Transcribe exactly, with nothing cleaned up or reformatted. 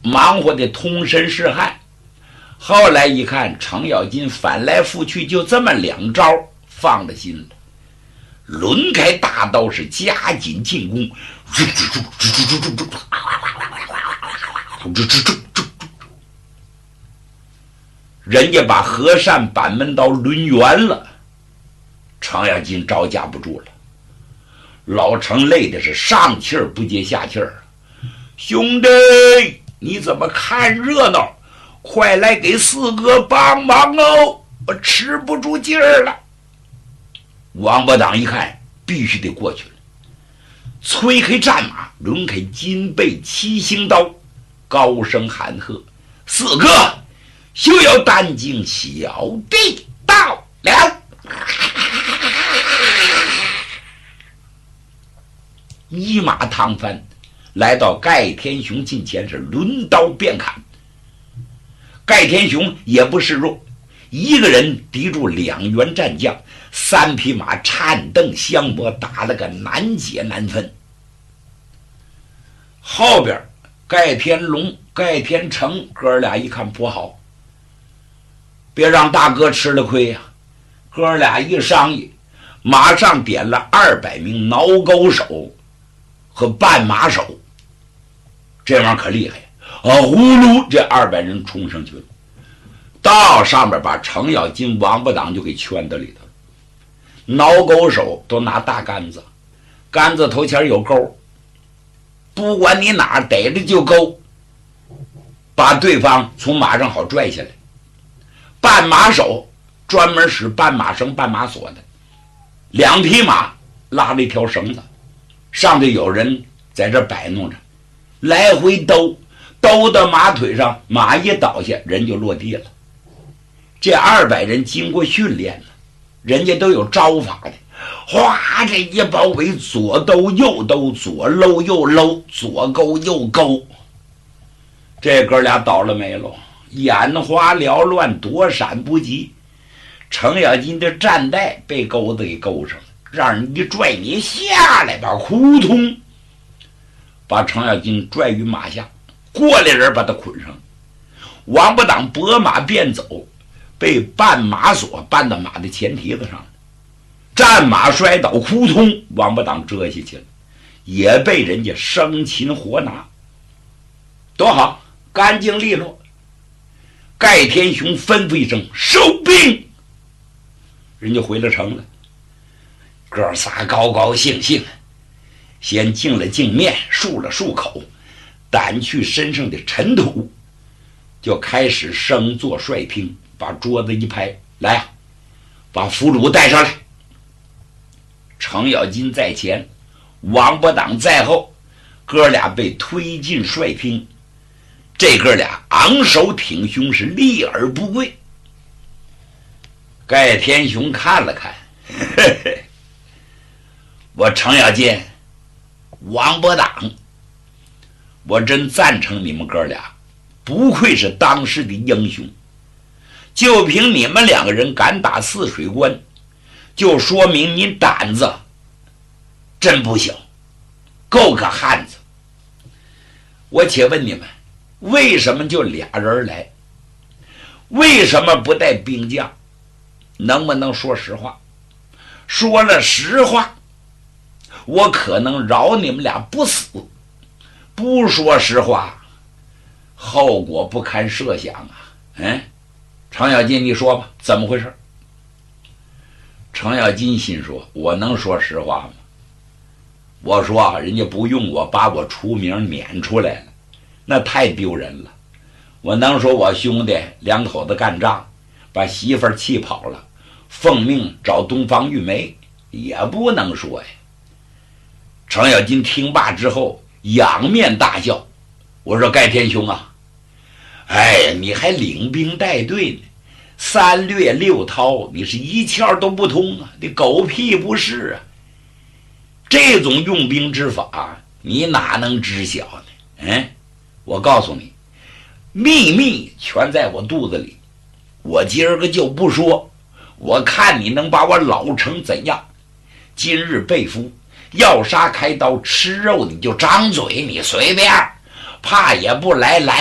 忙活的通身是汗。后来一看，程咬金翻来覆去就这么两招，放了心了，抡开大刀是加紧进攻，人家把和善板门刀抡圆了，程咬金招架不住了。老程累的是上气儿不接下气儿，兄弟，你怎么看热闹？快来给四哥帮忙哦！我吃不住劲儿了。王八党一看，必须得过去了，催开战马，抡开金背七星刀，高声喊喝：“四哥，休要担惊，小弟到了！”一马趟翻，来到盖天雄近前，是抡刀便砍。盖天雄也不示弱，一个人敌住两员战将，三匹马颤蹬相搏，打了个难解难分。后边盖天龙、盖天成哥俩一看不好，别让大哥吃了亏呀、啊！哥俩一商议，马上点了二百名挠钩手和绊马手，这玩意儿可厉害呀！啊，呼噜，这二百人冲上去了，到上面把程咬金、王八党就给圈到里头了。挠钩手都拿大杆子，杆子头前有钩，不管你哪儿逮着就勾，把对方从马上好拽下来。绊马手专门使绊马绳、绊马索的，两匹马拉了一条绳子，上头有人在这摆弄着，来回兜，兜到马腿上，马一倒下，人就落地了。这二百人经过训练了，人家都有招法的，哗，这一包围，左兜右兜，左搂右搂，左勾右勾。这哥俩倒了霉喽，眼花缭乱，躲闪不及。程咬金的战带被钩子给勾上了，让人一拽，你下来吧，扑通，把程咬金拽于马下，过来人把他捆上了。王八党拨马便走，被绊马索绊到马的前蹄子上了，战马摔倒，扑通，王八党折下去了，也被人家生擒活拿。多好，干净利落。盖天雄吩咐一声收兵，人就回了城了。哥仨高高兴兴，先净了净面，漱了漱口，掸去身上的尘土，就开始升座帅厅，把桌子一拍，来啊，把俘虏带上来。程咬金在前，王八党在后，哥俩被推进帅厅。这哥俩昂首挺胸，是立而不跪。盖天雄看了看，嘿嘿，我程咬金、王八党，我真赞成你们哥俩，不愧是当时的英雄。就凭你们两个人敢打泗水关，就说明你胆子真不小，够个汉子。我且问你们，为什么就俩人来？为什么不带兵将？能不能说实话？说了实话，我可能饶你们俩不死；不说实话，后果不堪设想啊！嗯，程咬金，你说吧，怎么回事？程咬金心说：我能说实话吗？我说人家不用我，把我出名撵出来了，那太丢人了。我能说我兄弟两口子干仗，把媳妇儿气跑了，奉命找东方玉梅，也不能说呀。程咬金听罢之后，仰面大笑。我说盖天兄啊，哎呀，你还领兵带队呢，三略六韬，你是一窍都不通啊，你狗屁不是啊！这种用兵之法，你哪能知晓呢？嗯，我告诉你，秘密全在我肚子里，我今儿个就不说，我看你能把我老成怎样。今日被俘，要杀开刀，吃肉你就张嘴，你随便，怕也不来，来